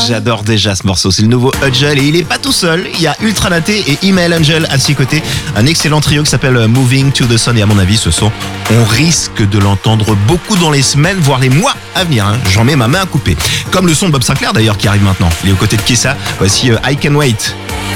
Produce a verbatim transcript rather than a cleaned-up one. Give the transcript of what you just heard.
J'adore déjà ce morceau, c'est le nouveau Hudgel et il est pas tout seul, il y a Ultra Naté et Email Angel à ses côtés, un excellent trio qui s'appelle Moving to the Sun et à mon avis ce son, on risque de l'entendre beaucoup dans les semaines, voire les mois à venir, hein. J'en mets ma main à couper. Comme le son de Bob Sinclair d'ailleurs qui arrive maintenant, il est aux côtés de Kessa, voici I Can Wait.